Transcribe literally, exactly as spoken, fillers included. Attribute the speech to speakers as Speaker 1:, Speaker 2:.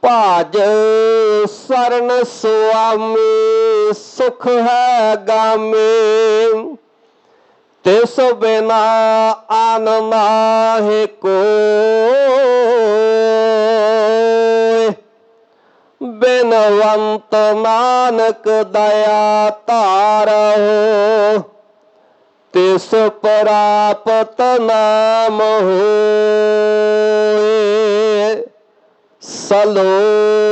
Speaker 1: ਭਾਜ ਸਰਨ ਸੁਆਮੀ ਸੁਖ ਹੈ ਗਾਮੀ ਤਿਸ ਬਿਨਾ ਆਨ ਨਾਹਿ ਕੋਇ ਬਿਨਵੰਤ ਨਾਨਕ ਦਇਆ ਧਾਰਹੁ ਤਿਸ ਪ੍ਰਾਪਤ ਨਾਮ ਹੋਇ ਸਲੋ